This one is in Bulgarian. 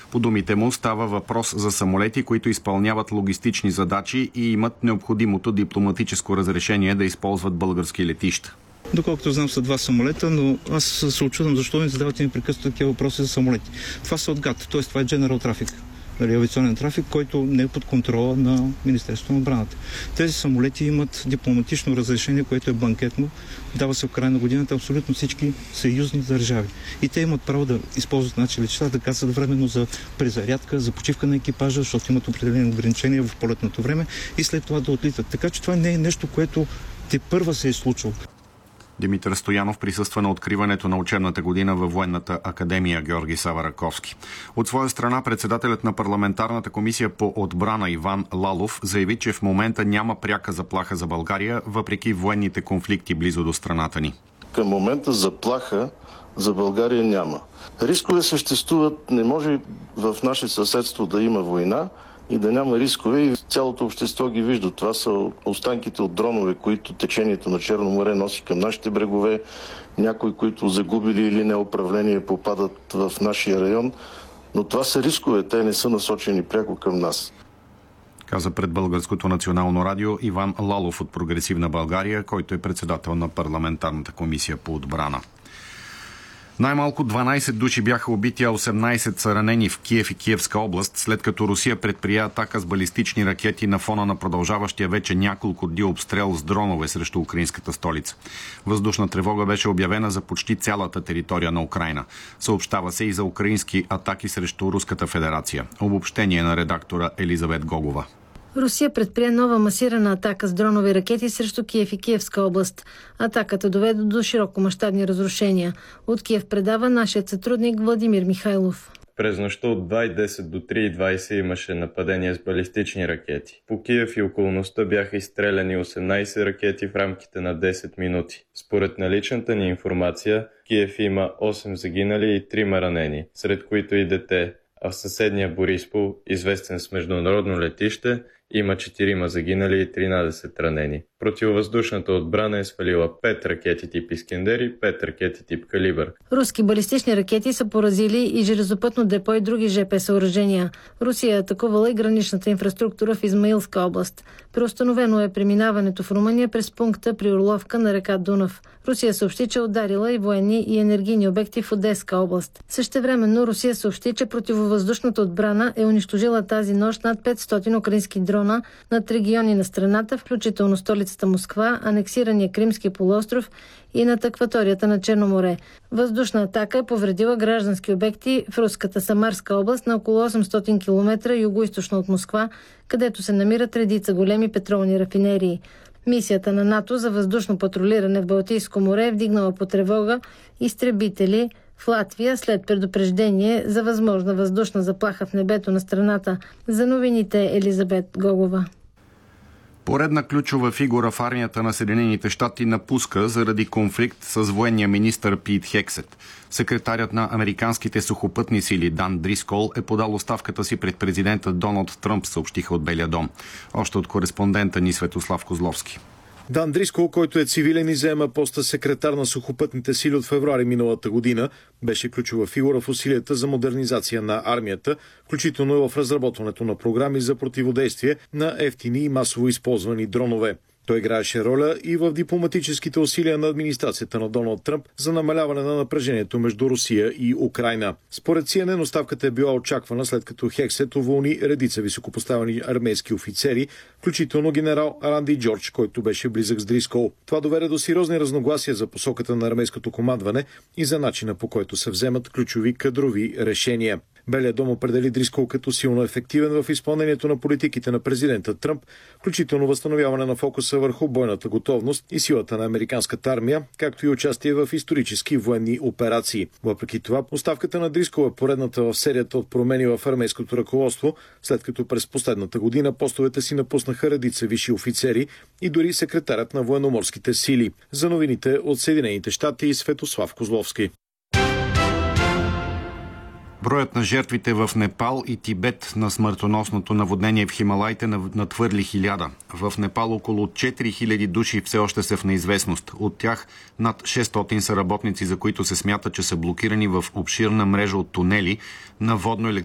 По думите му става въпрос за самолети, които изпълняват логистични задачи и имат необходимото дипломатическо разрешение да използват български летища. Доколкото знам, са 2 самолета, но аз се очудвам защо ни задавате непрекъснато такива въпроси за самолети. Това са от ГАТ, т.е. това е General Traffic, авиационен трафик, който не е под контрола на Министерството на отбраната. Тези самолети имат дипломатично разрешение, което е бланкетно. Дава се в края на годината абсолютно всички съюзни държави. И те имат право да използват наши летища, да кацат временно за презарядка, за почивка на екипажа, защото имат определени ограничения в полетното време и след това да отлитат. Така че това не е нещо, което тепърва се е случило. Димитър Стоянов присъства на откриването на учебната година във Военната академия Георги Сава Раковски. От своя страна председателят на парламентарната комисия по отбрана Иван Лалов заяви, че в момента няма пряка заплаха за България, въпреки военните конфликти близо до страната ни. Към момента заплаха за България няма. Рискове съществуват, не може в наше съседство да има война и да няма рискове и цялото общество ги вижда. Това са останките от дронове, които течението на Черно море носи към нашите брегове. Някои, които загубили или неуправление, попадат в нашия район. Но това са рискове, те не са насочени пряко към нас. Каза пред Българското национално радио Иван Лалов от Прогресивна България, който е председател на парламентарната комисия по отбрана. Най-малко 12 души бяха убити, а 18 са ранени в Киев и Киевска област, след като Русия предприя атака с балистични ракети на фона на продължаващия вече няколко дни обстрел с дронове срещу украинската столица. Въздушна тревога беше обявена за почти цялата територия на Украйна. Съобщава се и за украински атаки срещу Руската федерация. Обобщение на редактора Елизавет Гогова. Русия предприе нова масирана атака с дронови ракети срещу Киев и Киевска област. Атаката доведе до широкомащабни разрушения. От Киев предава нашият сътрудник Владимир Михайлов. През нощта от 2:10 до 3:20 имаше нападения с балистични ракети. По Киев и околността бяха изстреляни 18 ракети в рамките на 10 минути. Според наличната ни информация, Киев има 8 загинали и 3 ранени, сред които и дете. А в съседния Бориспол, известен с международно летище, има 4 загинали и 13 ранени. Противовъздушната отбрана е свалила 5 ракети тип Искендер и 5 ракети тип Калибър. Руски балистични ракети са поразили и железопътно депо и други ЖП съоръжения. Русия е атакувала и граничната инфраструктура в Измаилска област. Преустановено е преминаването в Румъния през пункта при Орловка на река Дунав. Русия съобщи, че ударила и военни и енергийни обекти в Одеска област. Същевременно Русия съобщи, че противовъздушната отбрана е унищожила тази нощ над 500 украински дрона над региони на страната, включително столицата Москва, анексирания Кримски полуостров и над акваторията на Черно море. Въздушна атака е повредила граждански обекти в руската Самарска област на около 800 км югоизточно от Москва, където се намират редица големи петролни рафинерии. Мисията на НАТО за въздушно патрулиране в Балтийско море е вдигнала по тревога изтребители в Латвия след предупреждение за възможна въздушна заплаха в небето на страната. За новините Елизабет Гогова. Поредна ключова фигура в армията на Съединените щати напуска заради конфликт с военния министър Пит Хексет. Секретарят на американските сухопътни сили Дан Дрискол е подал оставката си пред президента Доналд Тръмп, съобщиха от Белия дом. Още от кореспондента ни Светослав Козловски. Дан Дрискол, който е цивилен и заема поста секретар на сухопътните сили от февруари миналата година, беше ключова фигура в усилията за модернизация на армията, включително и в разработването на програми за противодействие на евтини и масово използвани дронове. Той играеше роля и в дипломатическите усилия на администрацията на Доналд Тръмп за намаляване на напрежението между Русия и Украйна. Според CNN оставката е била очаквана, след като Хексет уволни редица високопоставени армейски офицери, включително генерал Ранди Джордж, който беше близък с Дрискол. Това доведе до сериозни разногласия за посоката на армейското командване и за начина, по който се вземат ключови кадрови решения. Белия дом определи Дрискол като силно ефективен в изпълнението на политиките на президента Тръмп, включително възстановяване на фокуса върху бойната готовност и силата на американската армия, както и участие в исторически военни операции. Въпреки това, оставката на Дрискол е поредната в серията от промени в армейското ръководство, след като през последната година постовете си напуснаха редица висши офицери и дори секретарят на военноморските сили. За новините от Съединените щати Светослав Козловски. Броят на жертвите в Непал и Тибет на смъртоносното наводнение в Хималайте надхвърли 1000. В Непал около 4000 души все още са в неизвестност. От тях над 600 са работници, за които се смята, че са блокирани в обширна мрежа от тунели на водно-електрически